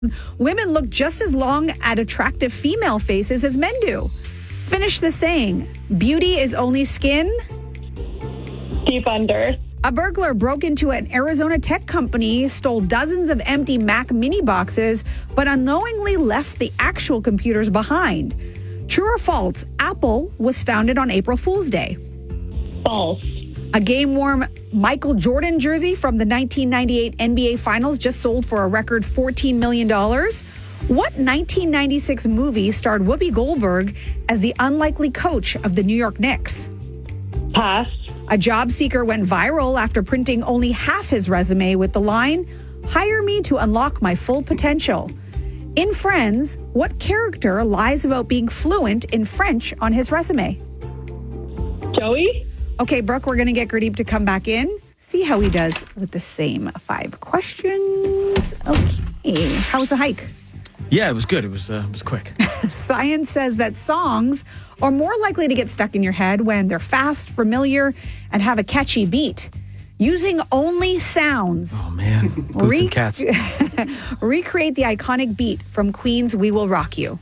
Women look just as long at attractive female faces as men do. Finish the saying. Beauty is only skin. Deep under. A burglar broke into an Arizona tech company, stole dozens of empty Mac mini boxes, but unknowingly left the actual computers behind. True or false? Apple was founded on April Fool's Day. False. A game-worn Michael Jordan jersey from the 1998 NBA Finals just sold for a record $14 million. What 1996 movie starred Whoopi Goldberg as the unlikely coach of the New York Knicks? Pass. A job seeker went viral after printing only half his resume with the line, "Hire me to unlock my full potential." In Friends, what character lies about being fluent in French on his resume? Joey? Okay, Brooke, we're going to get Gurdeep to come back in, see how he does with the same 5 questions. Okay, how was the hike? Yeah, it was good. It was quick. Science says that songs are more likely to get stuck in your head when they're fast, familiar, and have a catchy beat. Using only sounds. Oh, man. Boots and cats. Recreate the iconic beat from Queen's We Will Rock You.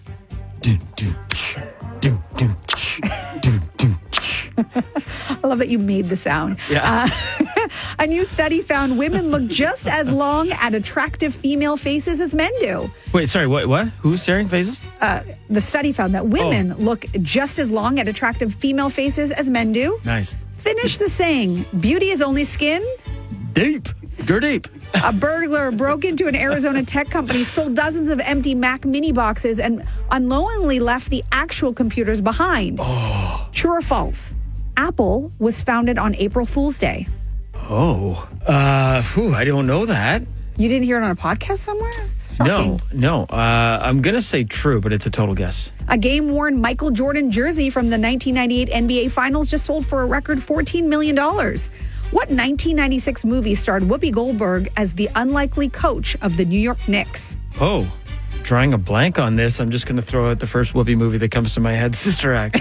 I love that you made the sound. Yeah. A new study found women look just as long at attractive female faces as men do. Wait, sorry, what? Who's staring faces? The study found that women look just as long at attractive female faces as men do. Nice. Finish the saying, beauty is only skin. Deep. Gurdeep. A burglar broke into an Arizona tech company, stole dozens of empty Mac mini boxes, and unknowingly left the actual computers behind. Oh. True or false? Apple was founded on April Fool's Day. Oh. I don't know that. You didn't hear it on a podcast somewhere? Shocking. No. I'm going to say true, but it's a total guess. A game-worn Michael Jordan jersey from the 1998 NBA Finals just sold for a record $14 million. What 1996 movie starred Whoopi Goldberg as the unlikely coach of the New York Knicks? Oh, drawing a blank on this. I'm just going to throw out the first Whoopi movie that comes to my head, Sister Act.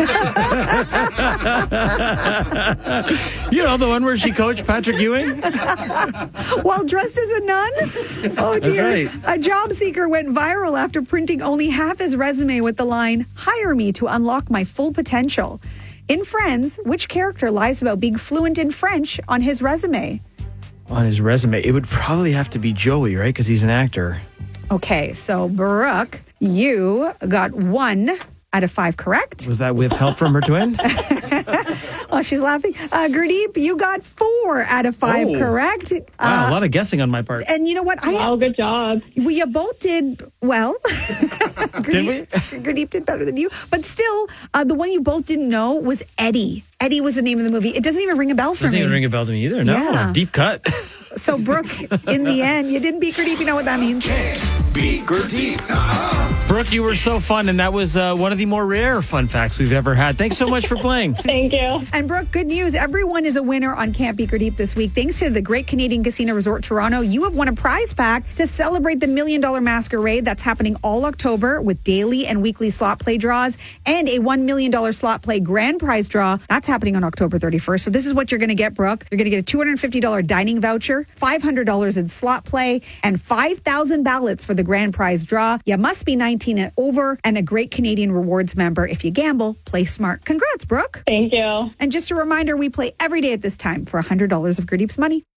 You know, the one where she coached Patrick Ewing? While dressed as a nun? Oh, dear. That's right. A job seeker went viral after printing only half his resume with the line, "Hire me to unlock my full potential." In Friends, which character lies about being fluent in French on his resume? On his resume, it would probably have to be Joey, right? Because he's an actor. Okay, so Brooke, you got 1 out of 5 correct. Was that with help from her twin? Oh, she's laughing. Gurdeep, you got 4 out of 5 correct. Wow, a lot of guessing on my part. And you know what? Wow, good job. You both did well. Did we? Gurdeep did better than you. But still, the one you both didn't know was Eddie. Eddie was the name of the movie. It doesn't even ring a bell for me. Doesn't even ring a bell to me either. No, Yeah. Deep cut. So, Brooke, in the end, you didn't beat Gurdeep. You know what that means. Beat Gurdeep. Brooke, you were so fun, and that was one of the more rare fun facts we've ever had. Thanks so much for playing. Thank you. And Brooke, good news. Everyone is a winner on Can't Beat Gurdeep this week. Thanks to the Great Canadian Casino Resort Toronto, you have won a prize pack to celebrate the $1 Million Masquerade that's happening all October with daily and weekly slot play draws and a $1 million slot play grand prize draw. That's happening on October 31st. So this is what you're going to get, Brooke. You're going to get a $250 dining voucher, $500 in slot play, and 5,000 ballots for the grand prize draw. You must be 19 and over and a Great Canadian Rewards member. If you gamble, play smart. Congrats, Brooke. Thank you. And just a reminder, we play every day at this time for $100 of Gurdeep's money.